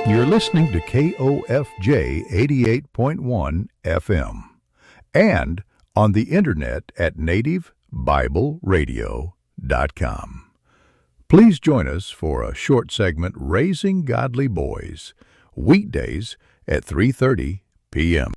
You're listening to KOFJ 88.1 FM and on the internet at nativebibleradio.com. Please join us for a short segment, Raising Godly Boys, weekdays at 3:30 p.m.